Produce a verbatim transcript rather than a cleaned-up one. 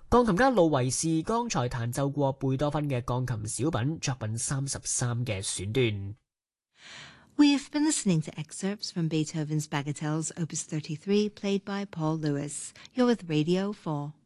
鋼琴家路維士剛才彈奏過貝多芬嘅鋼琴小品作品三十三嘅選段。 We've been listening to excerpts from Beethoven's Bagatelles Opus thirty-three, played by Paul Lewis. You're with Radio four.